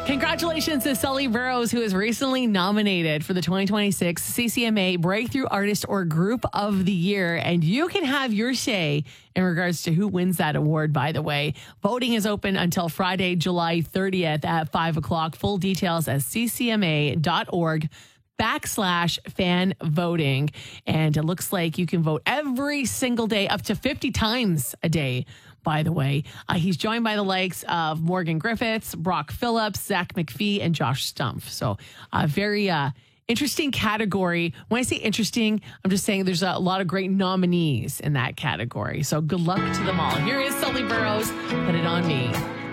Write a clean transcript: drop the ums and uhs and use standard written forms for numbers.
Congratulations to Sully Burrows, who is recently nominated for the 2026 CCMA Breakthrough Artist or Group of the Year. And you can have your say in regards to who wins that award, by the way. Voting is open until Friday, July 30th at 5 o'clock. Full details at ccma.org/fan voting. And it looks like you can vote every single day, up to 50 times a day. By the way, he's joined by the likes of Morgan Griffiths, Brock Phillips, Zach McPhee, and Josh Stumpf. So a very interesting category. When I say interesting, I'm just saying there's a lot of great nominees in that category. So good luck to them all. Here is Sully Burrows, Put It On Me.